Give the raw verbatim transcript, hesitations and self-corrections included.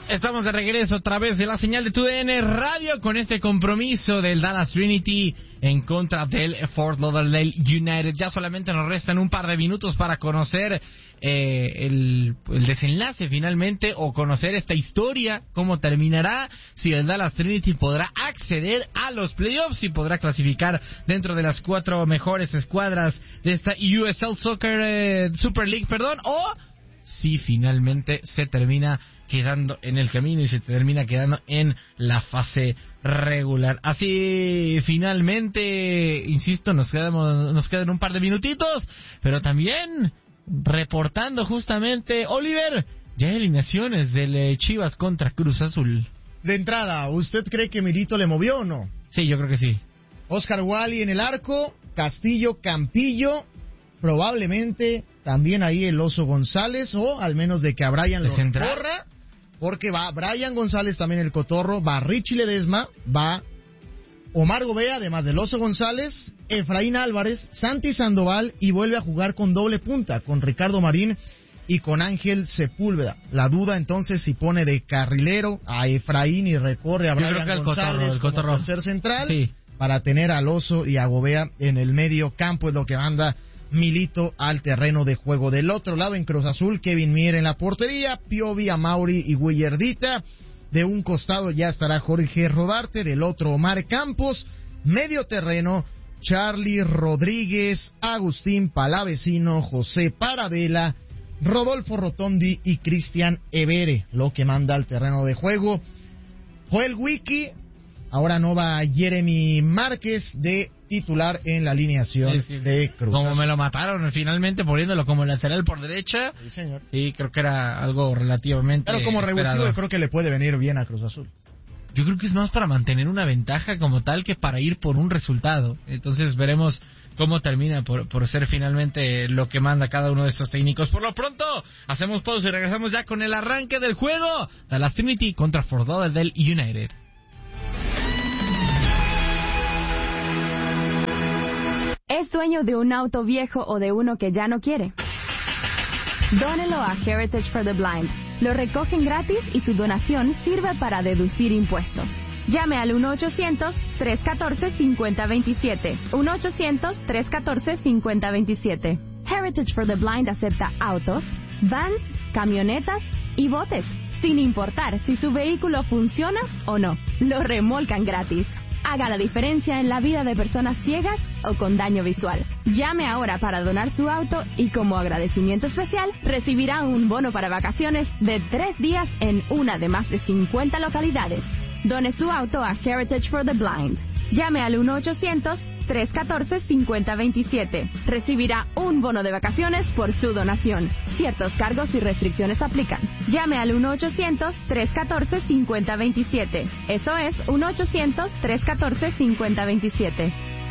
Estamos de regreso a través de la señal de T U D N Radio con este compromiso del Dallas Trinity en contra del Fort Lauderdale United. Ya solamente nos restan un par de minutos para conocer eh, el, el desenlace finalmente, o conocer esta historia, cómo terminará, si el Dallas Trinity podrá acceder a los playoffs y podrá clasificar dentro de las cuatro mejores escuadras de esta U S L Soccer eh, Super League, perdón, o si finalmente se termina quedando en el camino y se termina quedando en la fase regular. Así finalmente, insisto, nos quedamos, nos quedan un par de minutitos, pero también reportando justamente, Oliver, ya hay alineaciones del Chivas contra Cruz Azul. De entrada, ¿usted cree que Milito le movió o no? Sí, yo creo que sí. Oscar Wally en el arco, Castillo, Campillo, probablemente también ahí el Oso González, o al menos de que a Brian lo corra, porque va Brian González, también el Cotorro, va Richie Ledesma, va Omar Gobea, además del Oso González, Efraín Álvarez, Santi Sandoval, y vuelve a jugar con doble punta, con Ricardo Marín y con Ángel Sepúlveda. La duda entonces si pone de carrilero a Efraín y recorre a Brian González Cotorro, el Cotorro. Como tercer central, sí, para tener al Oso y a Gobea en el medio campo, es lo que manda Milito al terreno de juego. Del otro lado, en Cruz Azul, Kevin Mier en la portería, Piovi, Amauri y Willardita. De un costado ya estará Jorge Rodarte, del otro Omar Campos. Medio terreno, Charlie Rodríguez, Agustín Palavecino, José Paradela, Rodolfo Rotondi y Cristian Evere, lo que manda al terreno de juego Joel Wiki. Ahora no va Jeremy Márquez de titular en la alineación sí, sí. de Cruz. Como me lo mataron finalmente poniéndolo como lateral por derecha. Sí, señor. Sí, creo que era algo relativamente Pero como revulsivo, yo creo que le puede venir bien a Cruz Azul. Yo creo que es más para mantener una ventaja como tal que para ir por un resultado. Entonces veremos cómo termina por, por ser finalmente lo que manda cada uno de estos técnicos. Por lo pronto, hacemos pausa y regresamos ya con el arranque del juego. Dallas Trinity contra Fort Lauderdale United. ¿Es dueño de un auto viejo o de uno que ya no quiere? Dónelo a Heritage for the Blind. Lo recogen gratis y su donación sirve para deducir impuestos. Llame al uno ochocientos, tres uno cuatro, cinco cero dos siete. uno ochocientos, tres uno cuatro, cinco cero dos siete. Heritage for the Blind acepta autos, vans, camionetas y botes, sin importar si su vehículo funciona o no. Lo remolcan gratis. Haga la diferencia en la vida de personas ciegas o con daño visual. Llame ahora para donar su auto y como agradecimiento especial recibirá un bono para vacaciones de tres días en una de más de cincuenta localidades. Done su auto a Heritage for the Blind. Llame al uno ochocientos, tres uno cuatro, cinco cero dos siete. Recibirá un bono de vacaciones por su donación. Ciertos cargos y restricciones aplican. Llame al uno ochocientos, tres uno cuatro, cinco cero dos siete. Eso es uno ochocientos, tres uno cuatro, cinco cero dos siete.